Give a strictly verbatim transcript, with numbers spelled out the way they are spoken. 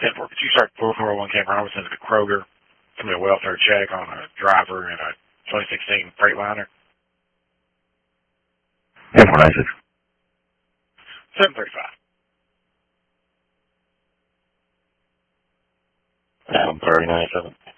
ten four, could you start four four one Camp Robinson at Kroger? Give me a welfare check on a driver in a twenty sixteen Freightliner. ten four nine six. seven thirty-five. seven thirty-nine seven.